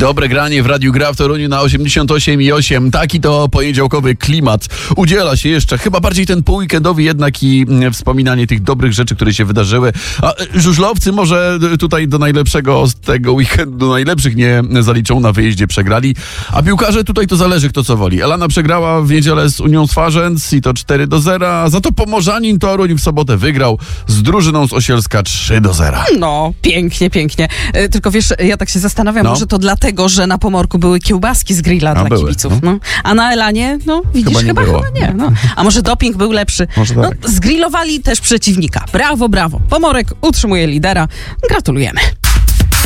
Dobre granie w Radiu Gra w Toruniu na 88,8. Taki to poniedziałkowy klimat. Udziela się jeszcze chyba bardziej ten półweekendowy jednak i wspominanie tych dobrych rzeczy, które się wydarzyły. A żużlowcy może tutaj do najlepszego z tego weekendu, najlepszych nie zaliczą, na wyjeździe przegrali. A piłkarze tutaj to zależy kto co woli. Elana przegrała w niedzielę z Unią Swarzędz i to 4-0. Za to Pomorzanin Toruń w sobotę wygrał z drużyną z Osielska 3-0. No, pięknie, pięknie. Tylko wiesz, ja tak się zastanawiam, może to dlatego, że na Pomorku były kiełbaski z grilla dla kibiców. No. A na Elanie, no widzisz, chyba nie. No. A może doping był lepszy. Może tak. No, zgrillowali też przeciwnika. Brawo, brawo. Pomorek utrzymuje lidera. Gratulujemy.